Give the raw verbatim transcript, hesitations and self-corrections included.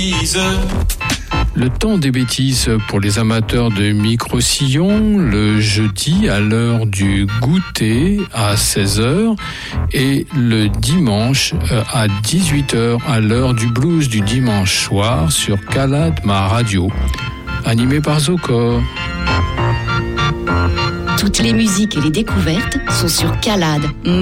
Le temps des bêtises pour les amateurs de micro-sillons, le jeudi à l'heure du goûter à seize heures et le dimanche à dix-huit heures à l'heure du blues du dimanche soir sur Calade Ma Radio, animé par Zocor. Toutes les musiques et les découvertes sont sur Calade